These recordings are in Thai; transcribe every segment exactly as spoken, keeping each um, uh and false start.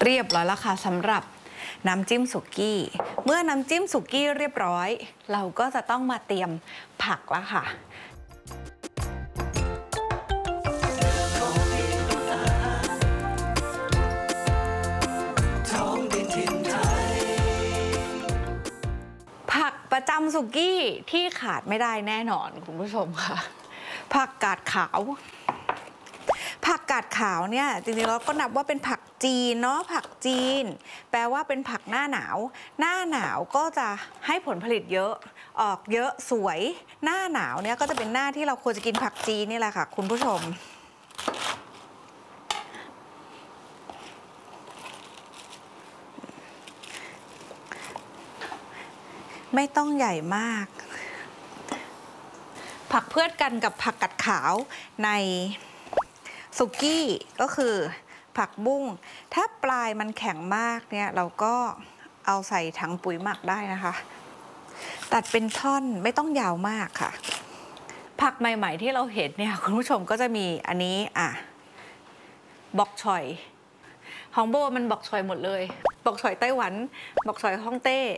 เรียบร้อยแล้วค่ะสำหรับน้ำจิ้มสุกี้เมื่อน้ำจิ้มสุกี้เรียบร้อยเราก็จะต้องมาเตรียมผักแล้วค่ะผักประจำสุกี้ที่ขาดไม่ได้แน่นอนคุณผู้ชมค่ะผักกาดขาวผักกาดขาวเนี่ยจริงๆเราก็นับว่าเป็นผักจีนเนาะผักจีนแปลว่าเป็นผักหน้าหนาวหน้าหนาวก็จะให้ผลผลิตเยอะออกเยอะสวยหน้าหนาวเนี่ยก็จะเป็นหน้าที่เราควรจะกินผักจีนนี่แหละค่ะคุณผู้ชมไม่ต้องใหญ่มากผักเพื่อนกันกับผักกาดขาวในสุกี้ก็คือผักบุ้งถ้าปลายมันแข็งมากเนี่ยเราก็เอาใส่ถังปุ๋ยหมักได้นะคะตัดเป็นท่อนไม่ต้องยาวมากค่ะผักใหม่ๆที่เราเห็นเนี่ยคุณผู้ชมก็จะมีอันนี้อ่ะบok choyของโบมันบok choyหมดเลยบok choyไต้หวันบok choyฮ่องเต้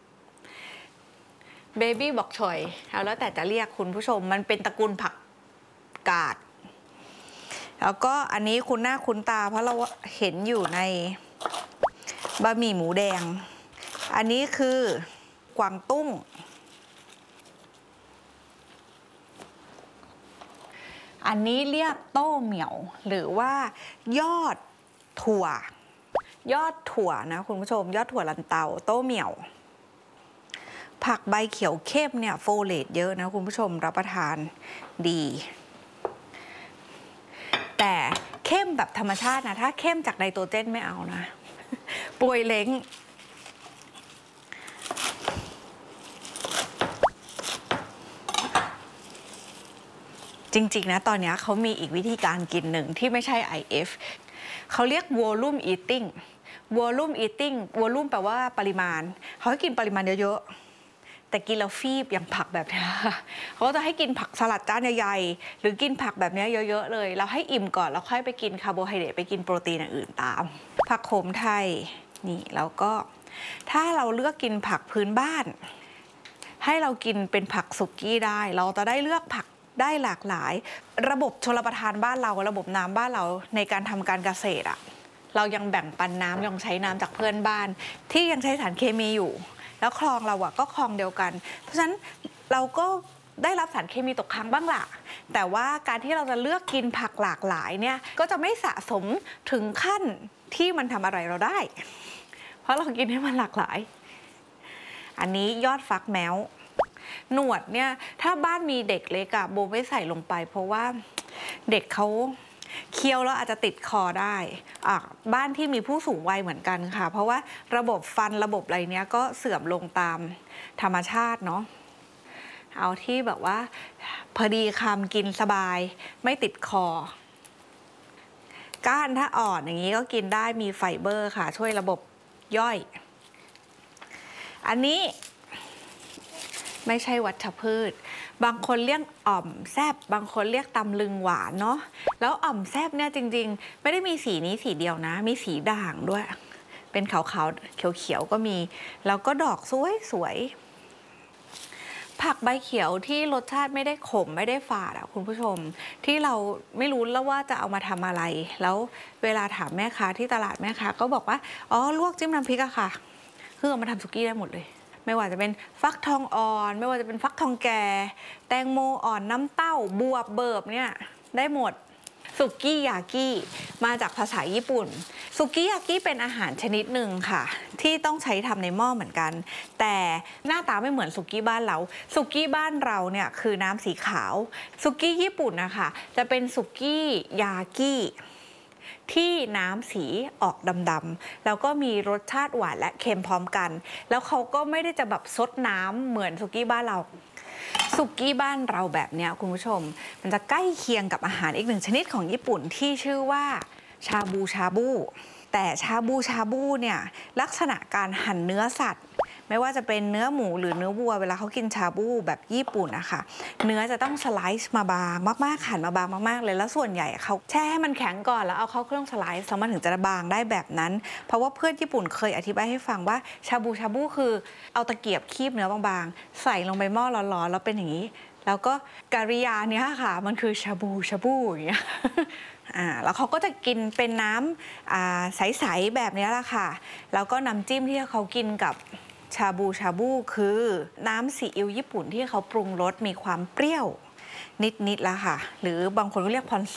เบบี้บok choyเอาแล้วแต่จะเรียกคุณผู้ชมมันเป็นตระกูลผักกาดแล้วก็อันนี้คุณหน้าคุณตาเพราะเราเห็นอยู่ในบะหมี่หมูแดงอันนี้คือกวางตุ้งอันนี้เรียกโต้เหมี่ยวหรือว่ายอดถั่วยอดถั่วนะคุณผู้ชมยอดถั่วลันเตาโต้เหมี่ยวผักใบเขียวเข้มเนี่ยโฟเลตเยอะนะคุณผู้ชมรับประทานดีแต่เข้มแบบธรรมชาตินะถ้าเข้มจากไนโตรเจนไม่เอานะป่วยเล้งจริงๆนะตอนนี้เขามีอีกวิธีการกินหนึ่งที่ไม่ใช่ ไอ เอฟ เขาเรียก volume eating volume eating volume แปลว่าปริมาณเขาให้กินปริมาณเยอะๆแต่กินแล้วฟีบอย่างผักแบบนี้เขาจะให้กินผักสลัดจานใหญ่ๆหรือกินผักแบบนี้เยอะๆเลยเราให้อิ่มก่อนแล้วค่อยไปกินคาร์โบไฮเดรตไปกินโปรตีนอื่นตามผักโขมไทยนี่แล้วก็ถ้าเราเลือกกินผักพื้นบ้านให้เรากินเป็นผักสุกี้ได้เราจะได้เลือกผักได้หลากหลายระบบชลประทานบ้านเราระบบน้ำบ้านเราในการทำการเกษตรอะเรายังแบ่งปันน้ำยังใช้น้ำจากเพื่อนบ้านที่ยังใช้สารเคมีอยู่แล้วคลองเราอะก็คลองเดียวกันเพราะฉะนั้นเราก็ได้รับสารเคมีตกค้างบ้างล่ะแต่ว่าการที่เราจะเลือกกินผักหลากหลายเนี่ยก็จะไม่สะสมถึงขั้นที่มันทำอะไรเราได้เพราะเรากินให้มันหลากหลายอันนี้ยอดฟักแมวหนวดเนี่ยถ้าบ้านมีเด็กเล็กอะโบไม่ใส่ลงไปเพราะว่าเด็กเขาเคี้ยวแล้วอาจจะติดคอได้อ่ะบ้านที่มีผู้สูงวัยเหมือนกันค่ะเพราะว่าระบบฟันระบบอะไรเนี้ยก็เสื่อมลงตามธรรมชาติเนาะเอาที่แบบว่าพอดีคำกินสบายไม่ติดคอก้านถ้าอ่อนอย่างนี้ก็กินได้มีไฟเบอร์ค่ะช่วยระบบย่อยอันนี้ไม่ใช่วัชพืชบางคนเรียกอ่อมแซบบางคนเรียกตำลึงหวานเนาะแล้วอ่อมแซบเนี่ยจริงๆไม่ได้มีสีนี้สีเดียวนะมีสีด่างด้วยเป็นขาวๆเขียวๆก็มีแล้วก็ดอกสวยๆผักใบเขียวที่รสชาติไม่ได้ขมไม่ได้ฝาดอ่ะคุณผู้ชมที่เราไม่รู้แล้วว่าจะเอามาทำอะไรแล้วเวลาถามแม่ค้าที่ตลาดแม่ค้าก็บอกว่าอ๋อลวกจิ้มน้ำพริกอะค่ะคือเอามาทำสุกี้ได้หมดเลยไม่ว่าจะเป็นฟักทองอ่อนไม่ว่าจะเป็นฟักทองแก่แตงโมอ่อนน้ำเต้าบวบเบิบเนี่ยได้หมดสุกี้ยากิมาจากภาษาญี่ปุ่นสุกี้ยากิเป็นอาหารชนิดหนึ่งค่ะที่ต้องใช้ทำในหม้อเหมือนกันแต่หน้าตาไม่เหมือนสุกี้บ้านเราสุกี้บ้านเราเนี่ยคือน้ำสีขาวสุกี้ญี่ปุ่นนะคะจะเป็นสุกี้ยากิที่น้ำสีออกดำๆแล้วก็มีรสชาติหวานและเค็มพร้อมกันแล้วเขาก็ไม่ได้จะแบบซดน้ำเหมือนสุกี้บ้านเราสุกี้บ้านเราแบบเนี้ยคุณผู้ชมมันจะใกล้เคียงกับอาหารอีกหนึ่งชนิดของญี่ปุ่นที่ชื่อว่าชาบูชาบูแต่ชาบูชาบูเนี่ยลักษณะการหั่นเนื้อสัตว์ไม่ว่าจะเป็นเนื้อหมูหรือเนื้อวัวเวลาเขากินชาบูแบบญี่ปุ่นนะคะเนื้อจะต้องสไลซ์มาบางมากๆหั่นมาบางมากๆเลยแล้วส่วนใหญ่เขาแช่ให้มันแข็งก่อนแล้วเอาเข้าเครื่องสไลซ์แล้วมันถึงจะบางได้แบบนั้นเพราะว่าเพื่อนญี่ปุ่นเคยอธิบายให้ฟังว่าชาบูชาบูคือเอาตะเกียบคีบเนื้อบางๆใส่ลงไปหม้อร้อนๆแล้วเป็นอย่างนี้แล้วก็กริยาเนี้ยค่ะมันคือชาบูชาบูอย่างเงี้ย อ่าแล้วเขาก็จะกินเป็นน้ำอ่าใสๆแบบนี้แหละค่ะแล้วก็น้ำจิ้มที่เขากินกับชาบูชาบูคือน้ำซีอิ๊วญี่ปุ่นที่เขาปรุงรสมีความเปรี้ยวนิดๆแล้วค่ะหรือบางคนก็เรียกพอน